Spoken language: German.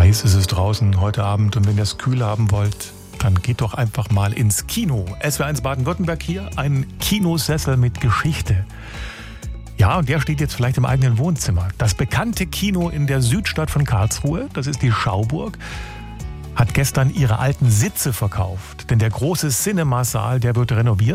Heiß ist es draußen heute Abend und wenn ihr es kühl haben wollt, dann geht doch einfach mal ins Kino. SWR1 Baden-Württemberg hier, ein Kinosessel mit Geschichte. Ja, und der steht jetzt vielleicht im eigenen Wohnzimmer. Das bekannte Kino in der Südstadt von Karlsruhe, das ist die Schauburg, hat gestern ihre alten Sitze verkauft. Denn der große Cinema-Saal, der wird renoviert.